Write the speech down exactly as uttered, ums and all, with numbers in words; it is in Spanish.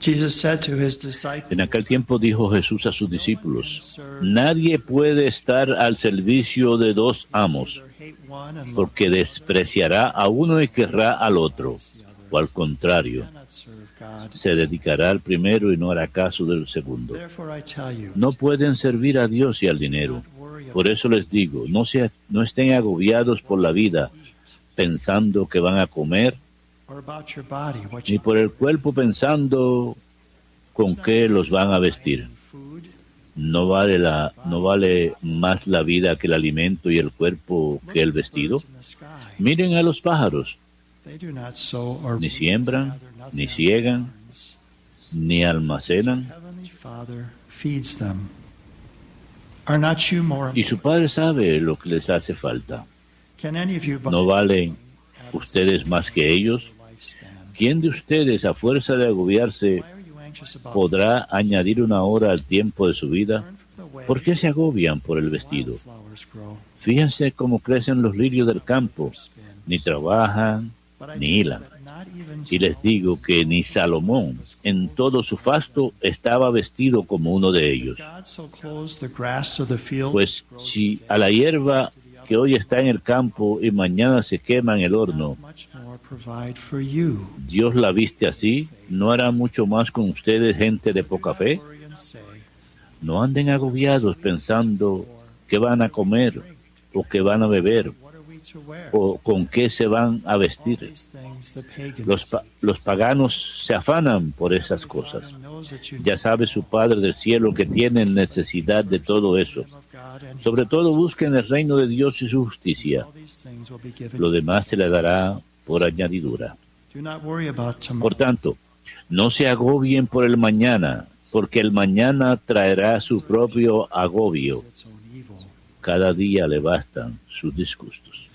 Jesus said to his disciples, En aquel tiempo dijo Jesús a sus discípulos: nadie puede estar al servicio de dos amos, porque despreciará a uno y querrá al otro, o al contrario, se dedicará al primero y no hará caso del segundo. No pueden servir a Dios y al dinero. Por eso les digo, no, se, no estén agobiados por la vida, pensando que van a comer, ni por el cuerpo pensando con qué los van a vestir. ¿No vale, la, ¿No vale más la vida que el alimento y el cuerpo que el vestido? Miren a los pájaros. Ni siembran, ni ciegan, ni almacenan. Y su Padre sabe lo que les hace falta. ¿No valen ustedes más que ellos? ¿Quién de ustedes, a fuerza de agobiarse, podrá añadir una hora al tiempo de su vida? ¿Por qué se agobian por el vestido? Fíjense cómo crecen los lirios del campo, ni trabajan, ni hilan. Y les digo que ni Salomón, en todo su fasto, estaba vestido como uno de ellos. Pues si a la hierba que hoy está en el campo y mañana se quema en el horno, Dios la viste así, ¿no hará mucho más con ustedes, gente de poca fe? No anden agobiados pensando qué van a comer, o qué van a beber, o con qué se van a vestir. Los, pa- los paganos se afanan por esas cosas. Ya sabe su Padre del cielo que tienen necesidad de todo eso. Sobre todo busquen el reino de Dios y su justicia. Lo demás se le dará por añadidura. Por tanto, no se agobien por el mañana, porque el mañana traerá su propio agobio. Cada día le bastan sus disgustos.